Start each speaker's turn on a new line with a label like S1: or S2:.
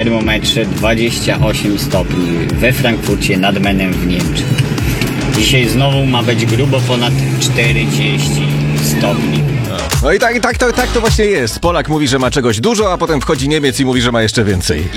S1: termometrze 28 stopni we Frankfurcie nad Menem w Niemczech. Dzisiaj znowu ma być grubo ponad 40 stopni.
S2: No i tak to właśnie jest. Polak mówi, że ma czegoś dużo, a potem wchodzi Niemiec i mówi, że ma jeszcze więcej.